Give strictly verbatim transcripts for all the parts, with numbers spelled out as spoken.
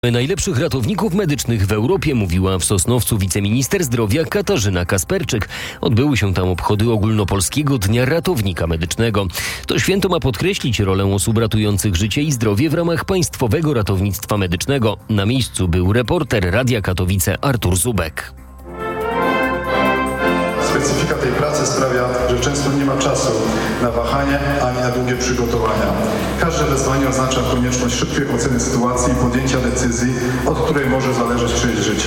Najlepszych ratowników medycznych w Europie, mówiła w Sosnowcu wiceminister zdrowia Katarzyna Kasperczyk. Odbyły się tam obchody ogólnopolskiego Dnia Ratownika Medycznego. To święto ma podkreślić rolę osób ratujących życie i zdrowie w ramach Państwowego Ratownictwa Medycznego. Na miejscu był reporter Radia Katowice Artur Zubek. Specyfika tej pracy sprawia, że często nie ma czasu na wahanie ani na długie przygotowania. Każde wezwanie oznacza konieczność szybkiej oceny sytuacji i podjęcia decyzji, od której może zależeć czyjeś życie.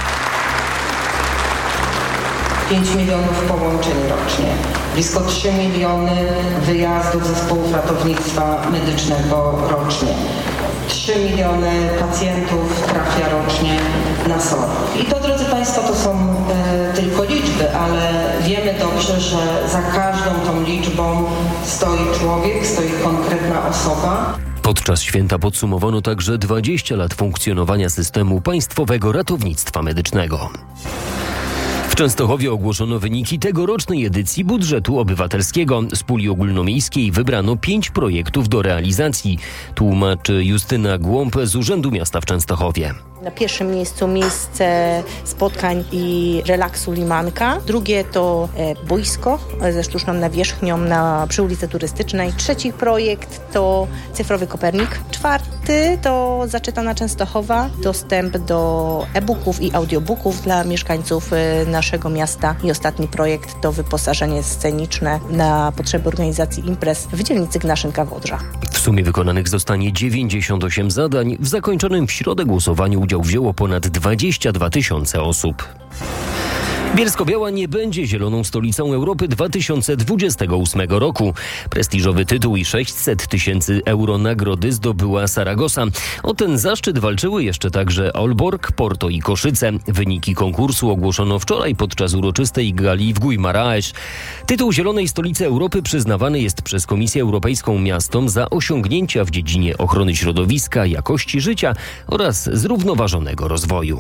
pięć milionów połączeń rocznie, blisko trzy miliony wyjazdów zespołów ratownictwa medycznego rocznie. trzy miliony pacjentów trafia rocznie na S O R. I to, drodzy Państwo, to są e, tylko liczby, ale wiemy dobrze, że za każdą tą liczbą stoi człowiek, stoi konkretna osoba. Podczas święta podsumowano także dwadzieścia lat funkcjonowania systemu Państwowego Ratownictwa Medycznego. W Częstochowie ogłoszono wyniki tegorocznej edycji budżetu obywatelskiego. Z puli ogólnomiejskiej wybrano pięć projektów do realizacji, tłumaczy Justyna Głąb z Urzędu Miasta w Częstochowie. Na pierwszym miejscu miejsce spotkań i relaksu Limanka. Drugie to boisko ze sztuczną nawierzchnią na, przy ulicy Turystycznej. Trzeci projekt to cyfrowy Kopernik. Czwarty to zaczytana Częstochowa. Dostęp do e-booków i audiobooków dla mieszkańców naszego miasta. I ostatni projekt to wyposażenie sceniczne na potrzeby organizacji imprez w dzielnicy Gnaszynka-Wodrza. W sumie wykonanych zostanie dziewięćdziesiąt osiem zadań. W zakończonym w środę głosowaniu udział wzięło ponad dwadzieścia dwa tysiące osób. Bielsko-Biała nie będzie zieloną stolicą Europy dwa tysiące dwudziestego ósmego roku. Prestiżowy tytuł i sześćset tysięcy euro nagrody zdobyła Saragossa. O ten zaszczyt walczyły jeszcze także Aalborg, Porto i Koszyce. Wyniki konkursu ogłoszono wczoraj podczas uroczystej gali w Guimarães. Tytuł Zielonej Stolicy Europy przyznawany jest przez Komisję Europejską miastom za osiągnięcia w dziedzinie ochrony środowiska, jakości życia oraz zrównoważonego rozwoju.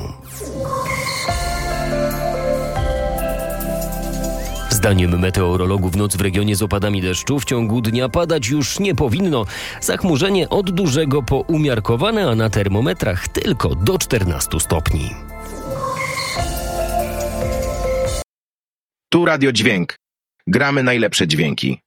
Zdaniem meteorologów noc w regionie z opadami deszczu w ciągu dnia padać już nie powinno. Zachmurzenie od dużego po umiarkowane, a na termometrach tylko do czternastu stopni. Tu Radio Dźwięk. Gramy najlepsze dźwięki.